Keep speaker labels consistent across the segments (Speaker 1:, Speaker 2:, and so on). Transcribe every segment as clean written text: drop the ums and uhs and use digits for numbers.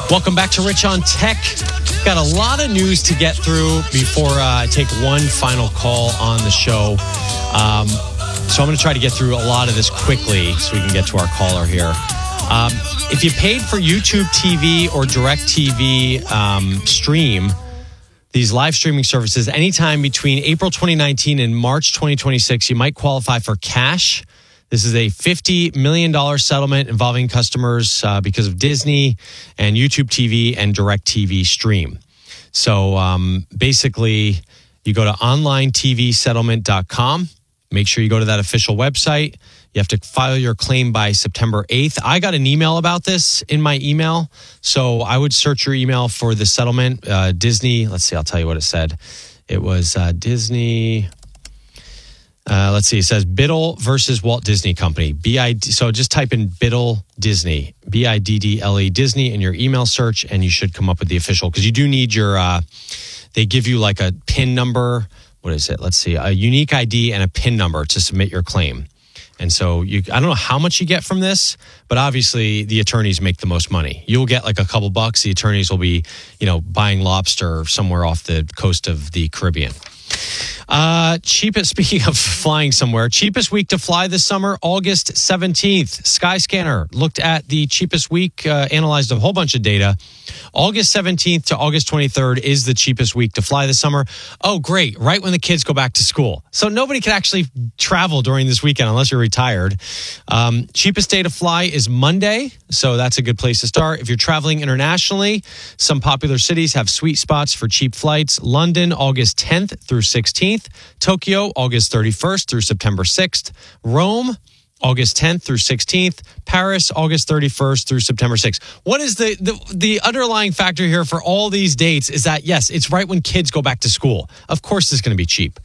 Speaker 1: Welcome back to Rich on Tech. Got a lot of news to get through before I take one final call on the show. So I'm going to try to get through a lot of this quickly so we can get to our caller here. If you paid for YouTube TV or DirecTV stream, these live streaming services, anytime between April 2019 and March 2026, you might qualify for cash. This is a $50 million settlement involving customers because of Disney and YouTube TV and DirecTV Stream. So basically, you go to onlinetvsettlement.com. Make sure you go to that official website. You have to file your claim by September 8th. I got an email about this in my email. So I would search your email for the settlement. Disney, let's see, I'll tell you what it said. It was Disney. Let's see, it says Biddle versus Walt Disney Company. So just type in Biddle Disney, Biddle Disney in your email search, and you should come up with the official. Because you do need your, they give you like a PIN number. What is it? Let's see, a unique ID and a PIN number to submit your claim. And so I don't know how much you get from this, but obviously the attorneys make the most money. You'll get like a couple bucks. The attorneys will be, buying lobster somewhere off the coast of the Caribbean. Speaking of flying somewhere, cheapest week to fly this summer, August 17th. Skyscanner looked at the cheapest week, analyzed a whole bunch of data. August 17th to August 23rd is the cheapest week to fly this summer. Oh, great. Right when the kids go back to school. So nobody can actually travel during this weekend unless you're retired. Cheapest day to fly is Monday. So that's a good place to start. If you're traveling internationally, some popular cities have sweet spots for cheap flights. London, August 10th through 16th. Tokyo, August 31st through September 6th. Rome, August 10th through 16th. Paris, August 31st through September 6th. What is the underlying factor here for all these dates is that, yes, it's right when kids go back to school. Of course it's going to be cheap.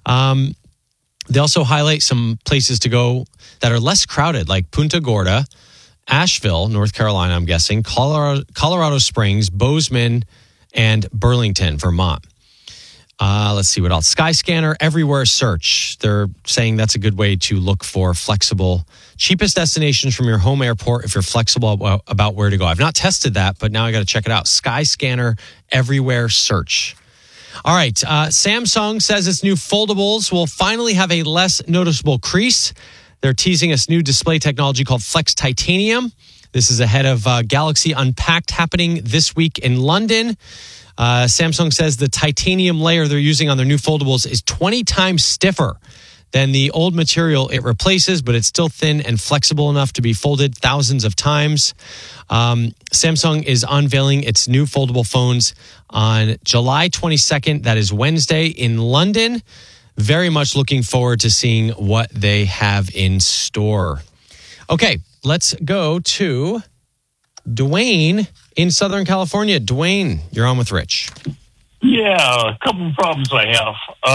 Speaker 1: They also highlight some places to go that are less crowded, like Punta Gorda, Asheville, North Carolina, I'm guessing, Colorado Springs, Bozeman, and Burlington, Vermont. Let's see what else. Skyscanner Everywhere Search. They're saying that's a good way to look for flexible, cheapest destinations from your home airport if you're flexible about where to go. I've not tested that, but now I got to check it out. Skyscanner Everywhere Search. All right. Samsung says its new foldables will finally have a less noticeable crease. They're teasing this new display technology called Flex Titanium. This is ahead of Galaxy Unpacked happening this week in London. Samsung says the titanium layer they're using on their new foldables is 20 times stiffer than the old material it replaces, but it's still thin and flexible enough to be folded thousands of times. Samsung is unveiling its new foldable phones on July 22nd. That is Wednesday in London. Very much looking forward to seeing what they have in store. Okay, let's go to Dwayne in Southern California. Dwayne, you're on with Rich.
Speaker 2: Yeah, a couple of problems I have.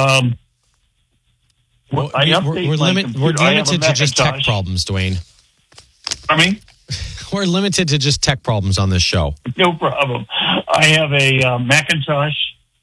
Speaker 1: We're limited to just tech problems, Dwayne. We're limited to just tech problems on this show.
Speaker 2: No problem. I have a Macintosh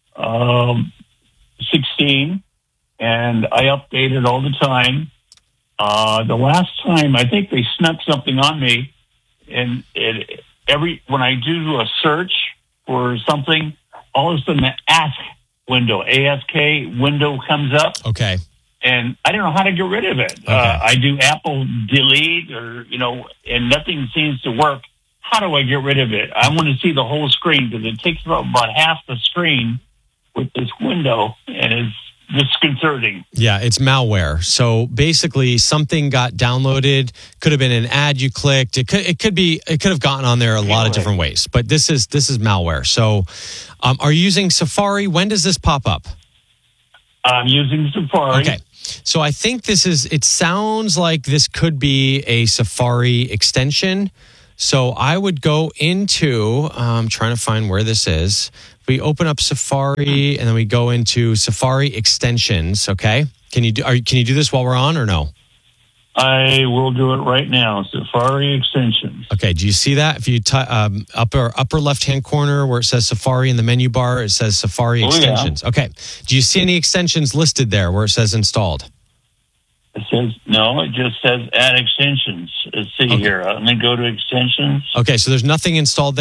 Speaker 2: 16, and I update it all the time. The last time, I think they snuck something on me, and when I do a search for something, all of a sudden the ASK window comes up.
Speaker 1: Okay.
Speaker 2: And I don't know how to get rid of it.
Speaker 1: Okay.
Speaker 2: I do Apple delete and nothing seems to work. How do I get rid of it? I want to see the whole screen because it takes about half the screen with this window, and it's disconcerting.
Speaker 1: Yeah, it's malware. So basically, something got downloaded. Could have been an ad you clicked. It could have gotten on there a lot of different ways. But this is malware. So, are you using Safari? When does this pop up?
Speaker 2: I'm using Safari.
Speaker 1: Okay. So I think it sounds like this could be a Safari extension. So I would go into, I'm trying to find where this is. We open up Safari and then we go into Safari extensions. Okay. Can you do this while we're on or no?
Speaker 2: I will do it right now. Safari extensions.
Speaker 1: Okay. Do you see that? If you upper left-hand corner where it says Safari in the menu bar, it says Safari extensions. Yeah. Okay. Do you see any extensions listed there where it says installed?
Speaker 2: It just says add extensions. Let's see here. Let me go to extensions.
Speaker 1: Okay. So there's nothing installed there?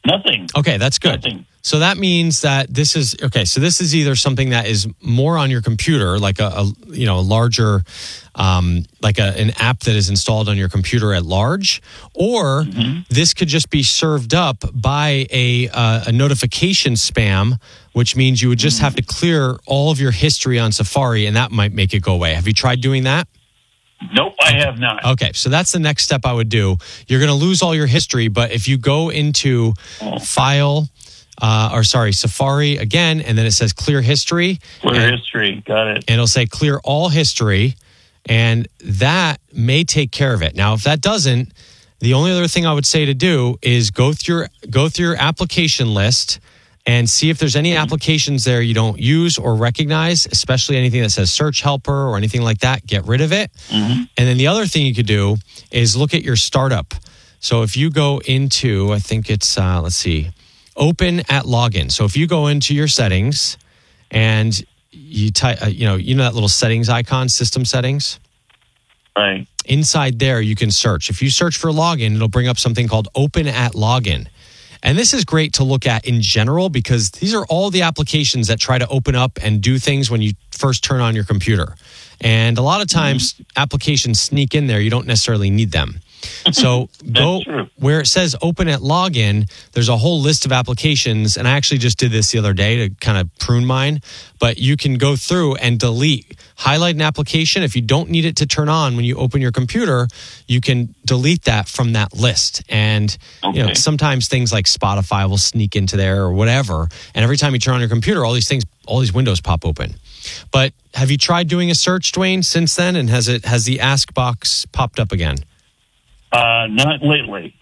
Speaker 2: Nothing.
Speaker 1: Okay, that's good.
Speaker 2: Nothing.
Speaker 1: So that means that this is okay. So this is either something that is more on your computer, like a larger, like an app that is installed on your computer at large, or this could just be served up by a notification spam, which means you would just have to clear all of your history on Safari, and that might make it go away. Have you tried doing that?
Speaker 2: Nope, I have not.
Speaker 1: Okay, so that's the next step I would do. You're going to lose all your history, but if you go into File, Safari again, and then it says Clear History.
Speaker 2: Clear History, got it.
Speaker 1: And it'll say Clear All History, and that may take care of it. Now, if that doesn't, the only other thing I would say to do is go through your application list and see if there's any applications there you don't use or recognize, especially anything that says Search Helper or anything like that. Get rid of it. And then the other thing you could do is look at your startup. So if you go into, I think it's, Open at Login. So if you go into your settings and you type, you know that little settings icon, system settings?
Speaker 2: Right.
Speaker 1: Inside there, you can search. If you search for login, it'll bring up something called Open at Login. And this is great to look at in general because these are all the applications that try to open up and do things when you first turn on your computer. And a lot of times applications sneak in there. You don't necessarily need them. So go where it says Open at Login, there's a whole list of applications. And I actually just did this the other day to kind of prune mine. But you can go through and highlight an application. If you don't need it to turn on when you open your computer, you can delete that from that list. And sometimes things like Spotify will sneak into there or whatever. And every time you turn on your computer, all these windows pop open. But have you tried doing a search, Dwayne, since then? And has the Ask box popped up again?
Speaker 2: Not lately.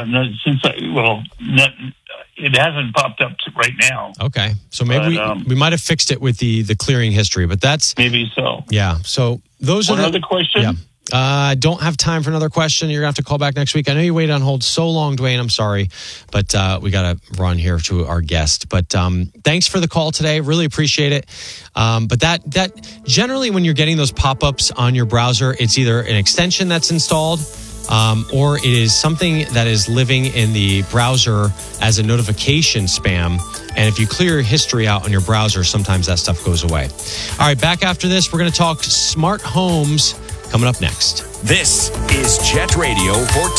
Speaker 2: It hasn't popped up right now.
Speaker 1: Okay, so maybe we might have fixed it with the clearing history, but that's
Speaker 2: maybe so.
Speaker 1: Yeah. So those are
Speaker 2: another question.
Speaker 1: Yeah. I don't have time for another question. You're gonna have to call back next week. I know you waited on hold so long, Dwayne. I'm sorry, but we got to run here to our guest. But thanks for the call today. Really appreciate it. But that generally, when you're getting those pop-ups on your browser, it's either an extension that's installed. Or it is something that is living in the browser as a notification spam. And if you clear your history out on your browser, sometimes that stuff goes away. All right, back after this, we're going to talk smart homes coming up next.
Speaker 3: This is Jet Radio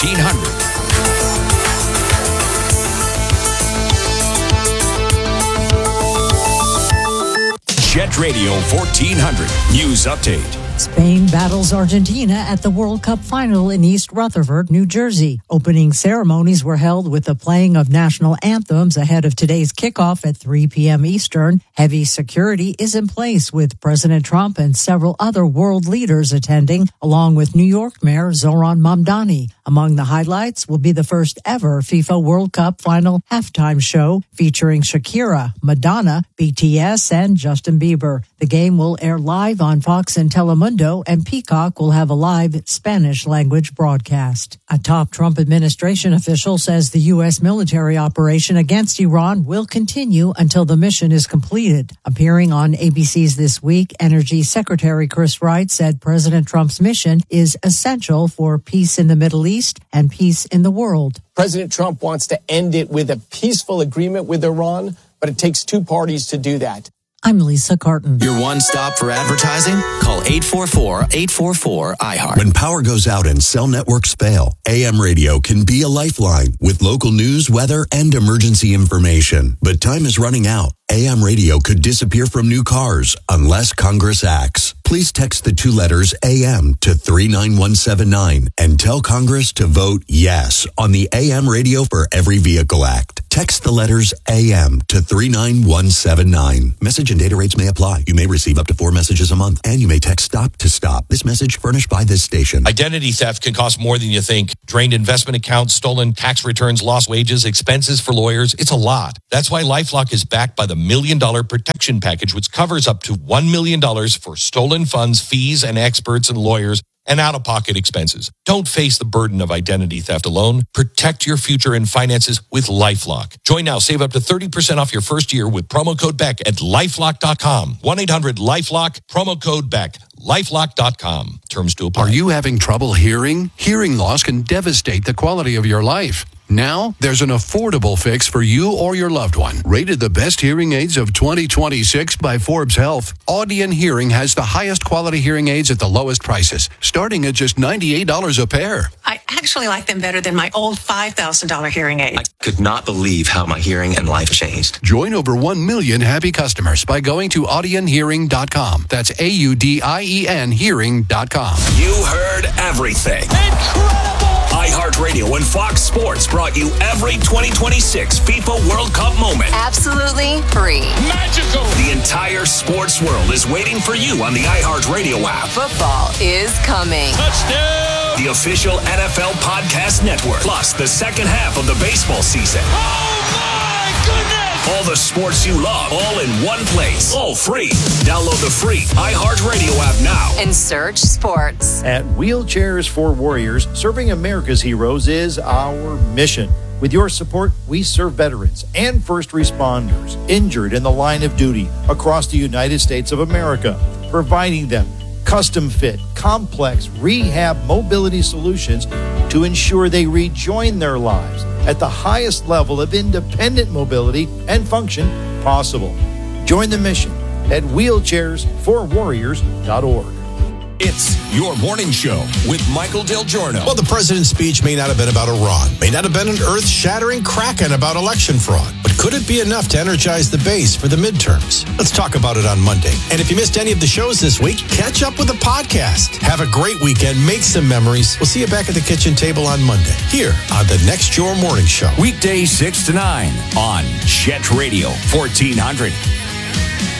Speaker 3: 1400. Jet Radio 1400 News Update.
Speaker 4: Spain battles Argentina at the World Cup final in East Rutherford, New Jersey. Opening ceremonies were held with the playing of national anthems ahead of today's kickoff at 3 p.m. Eastern. Heavy security is in place with President Trump and several other world leaders attending, along with New York Mayor Zoran Mamdani. Among the highlights will be the first ever FIFA World Cup final halftime show featuring Shakira, Madonna, BTS, and Justin Bieber. The game will air live on Fox and Telemundo, and Peacock will have a live Spanish language broadcast. A top Trump administration official says the U.S. military operation against Iran will continue until the mission is completed. Appearing on ABC's This Week, Energy Secretary Chris Wright said President Trump's mission is essential for peace in the Middle East and peace in the world.
Speaker 5: President Trump wants to end it with a peaceful agreement with Iran, but it takes two parties to do that.
Speaker 4: I'm Lisa Carton.
Speaker 6: Your one stop for advertising? Call 844-844-iHeart.
Speaker 7: When power goes out and cell networks fail, AM radio can be a lifeline with local news, weather, and emergency information. But time is running out. AM radio could disappear from new cars unless Congress acts. Please text the two letters AM to 39179 and tell Congress to vote yes on the AM Radio for Every Vehicle Act. Text the letters AM to 39179. Message and data rates may apply. You may receive up to 4 messages a month, and you may text STOP to STOP. This message furnished by this station.
Speaker 3: Identity theft can cost more than you think. Drained investment accounts, stolen tax returns, lost wages, expenses for lawyers. It's a lot. That's why LifeLock is backed by the $1 Million Protection Package, which covers up to $1 million for stolen funds, fees, and experts and lawyers, and out-of-pocket expenses. Don't face the burden of identity theft alone. Protect your future and finances with LifeLock. Join now. Save up to 30% off your first year with promo code BECK at LifeLock.com. 1-800-LifeLock, promo code BECK. LifeLock.com. Terms to apply.
Speaker 8: Are you having trouble hearing? Hearing loss can devastate the quality of your life. Now, there's an affordable fix for you or your loved one. Rated the best hearing aids of 2026 by Forbes Health, Audion Hearing has the highest quality hearing aids at the lowest prices, starting at just $98 a pair.
Speaker 9: I actually like them better than my old $5,000 hearing aid.
Speaker 6: I could not believe how my hearing and life changed.
Speaker 8: Join over 1 million happy customers by going to audionhearing.com. That's AUDIEN hearing.com.
Speaker 10: You heard everything.
Speaker 11: Incredible!
Speaker 10: iHeartRadio and Fox Sports brought you every 2026 FIFA World Cup moment.
Speaker 12: Absolutely free.
Speaker 11: Magical!
Speaker 10: The entire sports world is waiting for you on the iHeartRadio app.
Speaker 12: Football is coming.
Speaker 11: Touchdown!
Speaker 10: The official NFL podcast network. Plus the second half of the baseball season.
Speaker 11: Oh my goodness!
Speaker 10: All the sports you love, all in one place. All free. Download the free iHeartRadio app now.
Speaker 12: And search sports.
Speaker 13: At Wheelchairs for Warriors, serving America's heroes is our mission. With your support, we serve veterans and first responders injured in the line of duty across the United States of America, providing them custom-fit, complex rehab mobility solutions to ensure they rejoin their lives at the highest level of independent mobility and function possible. Join the mission at wheelchairsforwarriors.org.
Speaker 10: It's your morning show with Michael Del Giorno.
Speaker 14: Well, the president's speech may not have been about Iran, may not have been an earth-shattering kraken about election fraud, but could it be enough to energize the base for the midterms? Let's talk about it on Monday. And if you missed any of the shows this week, catch up with the podcast. Have a great weekend, make some memories. We'll see you back at the kitchen table on Monday, here on the Next Your Morning Show.
Speaker 10: Weekdays 6 to 9 on Jet Radio 1400.